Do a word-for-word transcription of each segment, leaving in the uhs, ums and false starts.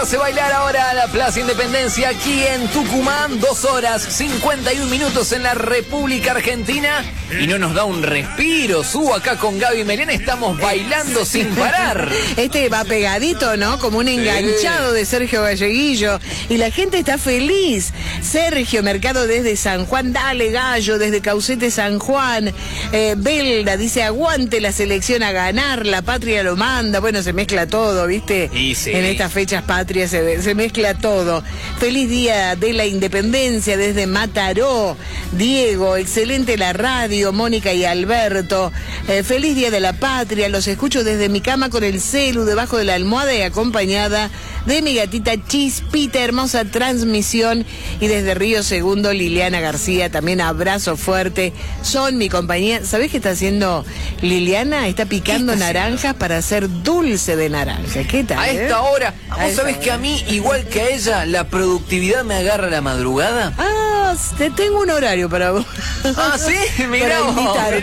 hace bailar ahora a la Plaza Independencia aquí en Tucumán. Dos horas cincuenta y un minutos en la República Argentina. Y no nos da un respiro. Subo acá con Gaby Melián. Estamos bailando sin parar. Este va pegadito, ¿no? Como un enganchado sí. de Sergio Galleguillo. Y la gente está feliz. Sergio Mercado desde San Juan. Dale, Gallo, desde Caucete, San Juan. Eh, Belda dice, aguante la selección a ganar. La patria lo manda. Bueno, se mezcla todo, ¿viste? Y sí. En estas fechas patrias se, se mezcla todo. Feliz día de la Independencia desde Mataró. Diego, excelente la radio. Mónica y Alberto. Eh, feliz día de la patria. Los escucho desde mi cama con el celu debajo de la almohada y acompañada de mi gatita Chispita. Hermosa transmisión. Y desde Río Segundo, Liliana García. También abrazo fuerte. Son mi compañía. ¿Sabés qué está haciendo Liliana? Está picando naranjas para hacer dulce de naranja. ¿Qué tal? A eh? esta hora. ¿Vos sabés que a mí, igual que a ella, la productividad me agarra a la madrugada? Ah, te tengo un horario para vos. Ah, ¿sí? Mirá vos,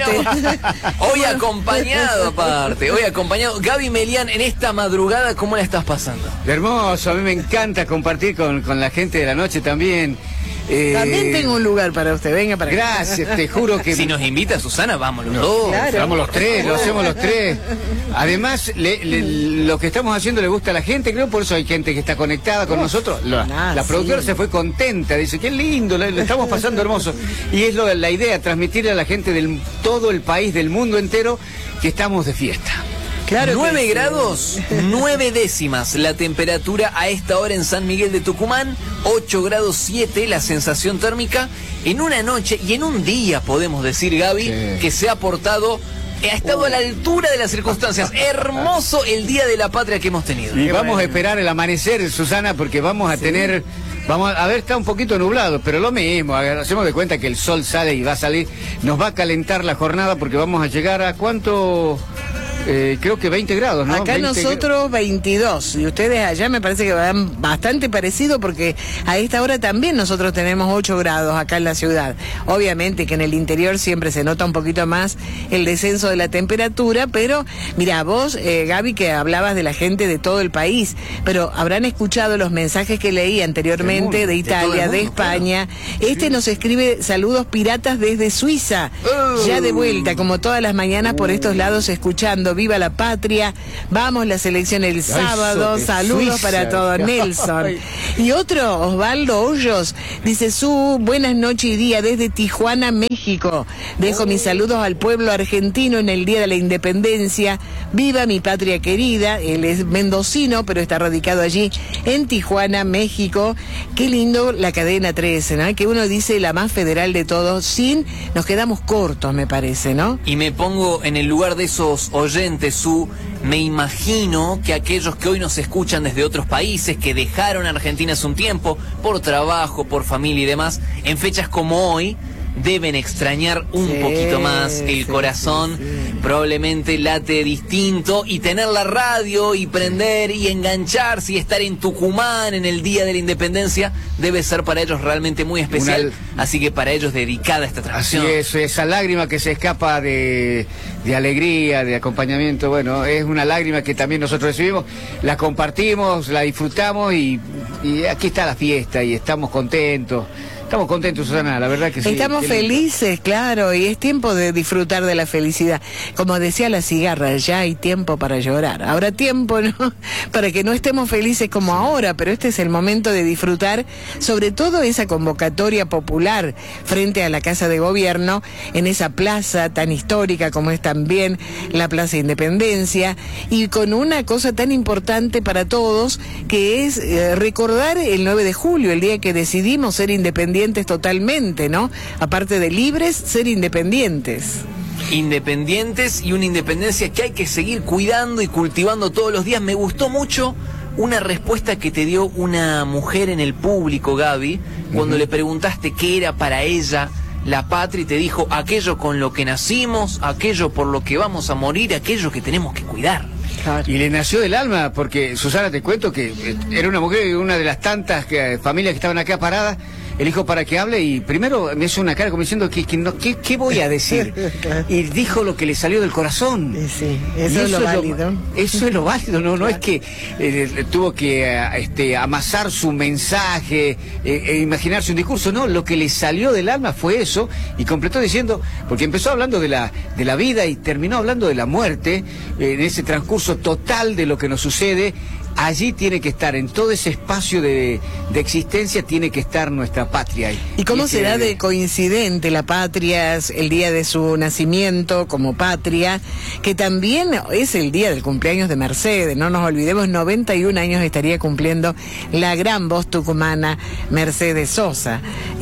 mirá vos. Hoy acompañado, aparte. Hoy acompañado. Gaby Melián, en esta madrugada, ¿cómo la estás pasando? Hermoso, a mí me encanta compartir con, con la gente de la noche también. Eh, También tengo un lugar para usted, venga para acá. Gracias, te juro que... Si nos invita Susana, vamos los dos. Claro. Vamos los tres, lo hacemos los tres. Además, le, le, lo que estamos haciendo le gusta a la gente, creo, por eso hay gente que está conectada con nosotros. La, ah, la productora sí. se fue contenta, dice, qué lindo, lo, lo estamos pasando hermoso. Y es lo, la idea, transmitirle a la gente del todo el país, del mundo entero, que estamos de fiesta. Claro, nueve grados, nueve décimas la temperatura a esta hora en San Miguel de Tucumán, ocho grados siete la sensación térmica, en una noche y en un día, podemos decir, Gaby, sí. que se ha portado, ha estado uh. a la altura de las circunstancias. Hermoso el Día de la Patria que hemos tenido. Y vamos a esperar el amanecer, Susana, porque vamos a sí. tener... Vamos a ver, está un poquito nublado, pero lo mismo, hacemos de cuenta que el sol sale y va a salir, nos va a calentar la jornada porque vamos a llegar a ¿cuánto? Eh, creo que veinte grados, ¿no? Acá nosotros veintidós, y ustedes allá me parece que van bastante parecido porque a esta hora también nosotros tenemos ocho grados acá en la ciudad. Obviamente que en el interior siempre se nota un poquito más el descenso de la temperatura, pero mira, vos, eh, Gaby, que hablabas de la gente de todo el país, pero habrán escuchado los mensajes que leí anteriormente de Italia, de, mundo, de España. Claro. Este sí. nos escribe saludos piratas desde Suiza, oh. ya de vuelta, como todas las mañanas por estos lados escuchando. Viva la patria, vamos la selección el sábado, Ay, saludos Suiza. Para todos, Nelson. Y otro, Osvaldo Hoyos, dice su buenas noches y día desde Tijuana, México. Dejo oh. mis saludos al pueblo argentino en el Día de la Independencia. Viva mi patria querida. Él es mendocino, pero está radicado allí en Tijuana, México. Qué lindo la cadena trece, ¿no? Que uno dice la más federal de todos, sin, nos quedamos cortos, me parece, ¿no? Y me pongo en el lugar de esos oyentes, Su, me imagino que aquellos que hoy nos escuchan desde otros países, que dejaron a Argentina hace un tiempo, por trabajo, por familia y demás, en fechas como hoy, deben extrañar un sí, poquito más el sí, corazón, sí, sí. probablemente late distinto, y tener la radio y prender y engancharse y estar en Tucumán en el Día de la Independencia debe ser para ellos realmente muy especial, Una... así que para ellos dedicada esta transmisión. Así es, esa lágrima que se escapa de, de alegría, de acompañamiento, bueno, es una lágrima que también nosotros recibimos, la compartimos, la disfrutamos y, y aquí está la fiesta y estamos contentos. Estamos contentos, Susana, la verdad que sí. Estamos felices, claro, y es tiempo de disfrutar de la felicidad. Como decía la cigarra, ya hay tiempo para llorar. Habrá tiempo, ¿no? Para que no estemos felices como ahora, pero este es el momento de disfrutar, sobre todo esa convocatoria popular frente a la Casa de Gobierno, en esa plaza tan histórica como es también la Plaza Independencia, y con una cosa tan importante para todos, que es eh, recordar el nueve de julio, el día que decidimos ser independientes totalmente, ¿no? Aparte de libres, ser independientes. Independientes y una independencia que hay que seguir cuidando y cultivando todos los días. Me gustó mucho una respuesta que te dio una mujer en el público, Gaby, cuando uh-huh. le preguntaste qué era para ella la patria y te dijo aquello con lo que nacimos, aquello por lo que vamos a morir, aquello que tenemos que cuidar. Y le nació del alma, porque Susana, te cuento que era una mujer, una de las tantas que, familias que estaban acá paradas, elijo para que hable y primero me hizo una cara como diciendo que, que no, ¿qué, ¿qué voy a decir? Y dijo lo que le salió del corazón. Sí, eso, eso es lo válido. Lo, eso es lo válido, no, no claro. Es que eh, tuvo que este, amasar su mensaje, eh, eh, imaginarse un discurso, no, lo que le salió del alma fue eso y completó diciendo, porque empezó hablando de la, de la vida y terminó hablando de la muerte, eh, en ese transcurso total de lo que nos sucede. Allí tiene que estar, en todo ese espacio de, de existencia, tiene que estar nuestra patria. ¿Y cómo y será que, de coincidente la patria, el día de su nacimiento como patria, que también es el día del cumpleaños de Mercedes? No nos olvidemos, noventa y un años estaría cumpliendo la gran voz tucumana Mercedes Sosa.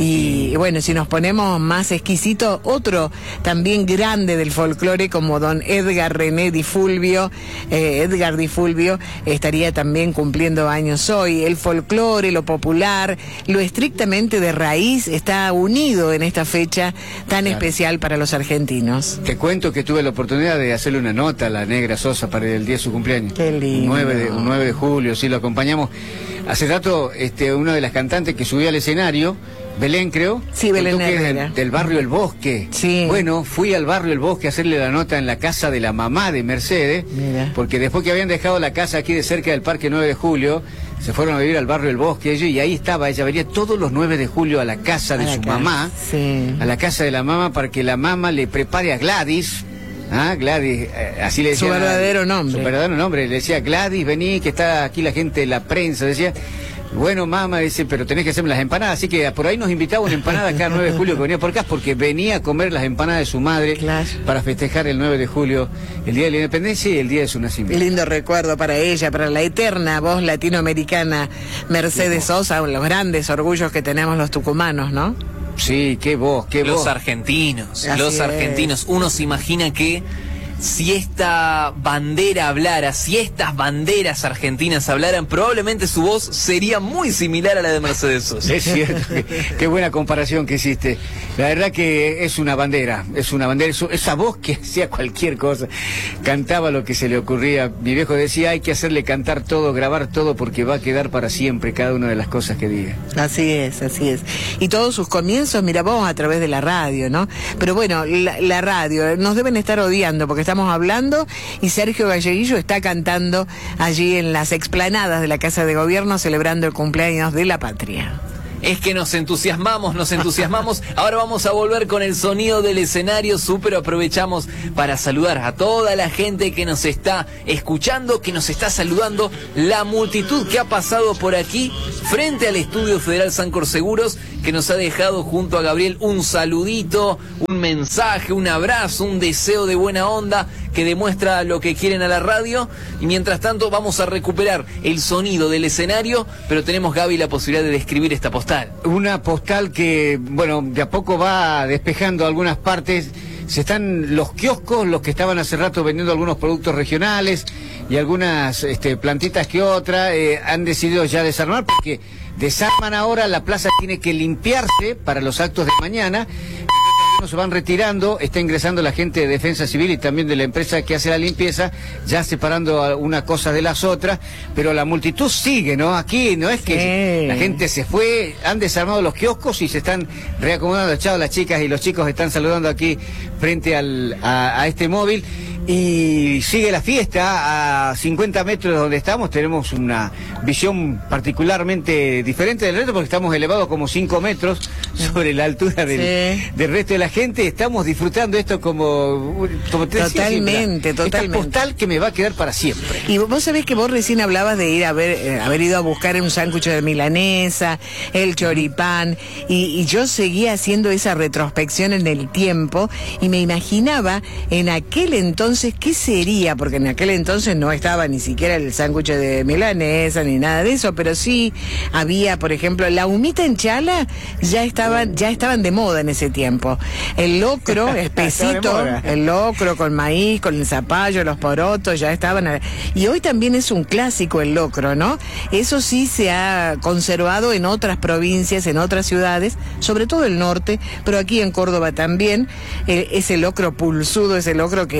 Y bueno, si nos ponemos más exquisitos, otro también grande del folclore como don Edgar René Di Fulvio, eh, Edgar Di Fulvio estaría también también cumpliendo años hoy. El folclore, lo popular, lo estrictamente de raíz está unido en esta fecha tan claro. especial para los argentinos. Te cuento que tuve la oportunidad de hacerle una nota a la Negra Sosa para el día de su cumpleaños. Qué lindo. Un nueve de, un nueve de julio, sí, lo acompañamos. Hace rato, este, una de las cantantes que subió al escenario, Belén, creo. Sí, Belén que es del, del barrio El Bosque. Sí. Bueno, fui al barrio El Bosque a hacerle la nota en la casa de la mamá de Mercedes. Mira. Porque después que habían dejado la casa aquí de cerca del Parque nueve de julio, se fueron a vivir al barrio El Bosque ellos, y ahí estaba, ella venía todos los nueve de julio a la casa de su casa. mamá, sí. a la casa de la mamá, para que la mamá le prepare a Gladys. Ah, Gladys, eh, así le decía. Su verdadero nombre. Su verdadero nombre, le decía, Gladys, vení, que está aquí la gente de la prensa, decía. Bueno, mamá, dice, pero tenés que hacerme las empanadas, así que por ahí nos invitaba una empanada acá el nueve de julio que venía por acá, porque venía a comer las empanadas de su madre claro. para festejar el nueve de julio, el Día de la Independencia y el día de su nacimiento. Lindo recuerdo para ella, para la eterna voz latinoamericana Mercedes sí, Sosa, los grandes orgullos que tenemos los tucumanos, ¿no? Sí, qué voz, qué voz. Los argentinos, Así los es. argentinos. Uno se imagina que si esta bandera hablara, si estas banderas argentinas hablaran, probablemente su voz sería muy similar a la de Mercedes Sosa. Es cierto, qué, qué buena comparación que hiciste. La verdad que es una bandera, es una bandera, esa voz que hacía cualquier cosa, cantaba lo que se le ocurría. Mi viejo decía, hay que hacerle cantar todo, grabar todo, porque va a quedar para siempre cada una de las cosas que diga. Así es, así es. Y todos sus comienzos, mira vos, a través de la radio, ¿no? Pero bueno, la, la radio, nos deben estar odiando, porque estamos hablando y Sergio Galleguillo está cantando allí en las explanadas de la Casa de Gobierno celebrando el cumpleaños de la patria. Es que nos entusiasmamos, nos entusiasmamos. Ahora vamos a volver con el sonido del escenario. Súper aprovechamos para saludar a toda la gente que nos está escuchando, que nos está saludando, la multitud que ha pasado por aquí frente al Estudio Federal Sancor Seguros, que nos ha dejado junto a Gabriel un saludito, un mensaje, un abrazo, un deseo de buena onda que demuestra lo que quieren a la radio. Y mientras tanto vamos a recuperar el sonido del escenario, pero tenemos, Gaby, la posibilidad de describir esta postal. Una postal que, bueno, de a poco va despejando algunas partes. Se están los kioscos, los que estaban hace rato vendiendo algunos productos regionales y algunas este, plantitas que otra, eh, han decidido ya desarmar, porque desarman ahora, la plaza tiene que limpiarse para los actos de mañana. Se van retirando, está ingresando la gente de Defensa Civil y también de la empresa que hace la limpieza, ya separando una cosa de las otras, pero la multitud sigue, ¿no? Aquí no es que sí. La gente se fue, han desarmado los kioscos y se están reacomodando. Chao, las chicas y los chicos están saludando aquí frente al, a, a este móvil. Y sigue la fiesta a cincuenta metros de donde estamos. Tenemos una visión particularmente diferente del resto, porque estamos elevados como cinco metros sobre la altura del, sí. del resto de la gente. Estamos disfrutando esto como, como te decía, totalmente, esta, totalmente. Esta postal que me va a quedar para siempre. Y vos sabés que vos recién hablabas de ir a ver, eh, haber ido a buscar un sándwich de milanesa, el choripán, y, y yo seguía haciendo esa retrospección en el tiempo y me imaginaba en aquel entonces ¿qué sería? Porque en aquel entonces no estaba ni siquiera el sándwich de milanesa ni nada de eso, pero sí había, por ejemplo, la humita en chala, ya estaban, ya estaban de moda en ese tiempo. El locro, espesito, el locro con maíz, con el zapallo, los porotos, ya estaban. A... Y hoy también es un clásico el locro, ¿no? Eso sí se ha conservado en otras provincias, en otras ciudades, sobre todo el norte, pero aquí en Córdoba también, eh, ese locro pulsudo, ese locro que era para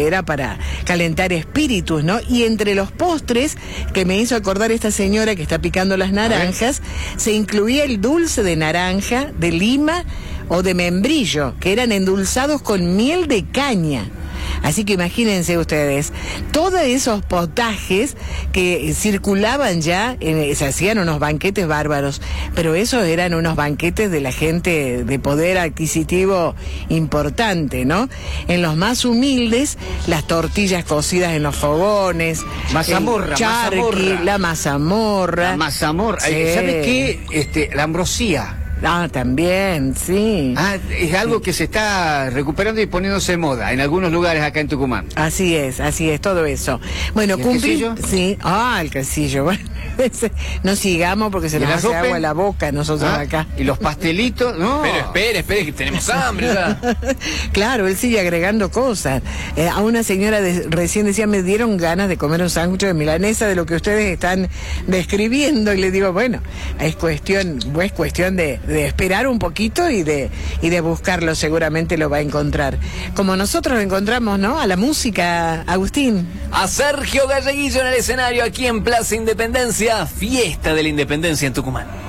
para calentar espíritus, ¿no? Y entre los postres que me hizo acordar esta señora que está picando las naranjas, se incluía el dulce de naranja, de lima o de membrillo, que eran endulzados con miel de caña. Así que imagínense ustedes, todos esos potajes que circulaban ya, eh, se hacían unos banquetes bárbaros, pero esos eran unos banquetes de la gente de poder adquisitivo importante, ¿no? En los más humildes, las tortillas cocidas en los fogones, mazamorra, el charqui, mazamorra. la mazamorra. La mazamorra. Sí. ¿Sabes qué? Este, la ambrosía. Ah, también, sí. Ah, es algo que se está recuperando y poniéndose de moda en algunos lugares acá en Tucumán. Así es, así es, todo eso. Bueno, ¿Y el cumplir. quesillo? Sí, ah, el quesillo. Bueno, no sigamos porque se ¿Y nos la hace sopa? agua en la boca nosotros Ah, acá. y los pastelitos, no. Pero espere, espere, que tenemos hambre ya. Claro, él sigue agregando cosas. Eh, a una señora de- recién decía, me dieron ganas de comer un sándwich de milanesa de lo que ustedes están describiendo. Y le digo, bueno, es cuestión, es cuestión de, de esperar un poquito y de, y de buscarlo, seguramente lo va a encontrar. Como nosotros lo encontramos, ¿no? A la música, Agustín. A Sergio Galleguillo en el escenario aquí en Plaza Independencia, fiesta de la Independencia en Tucumán.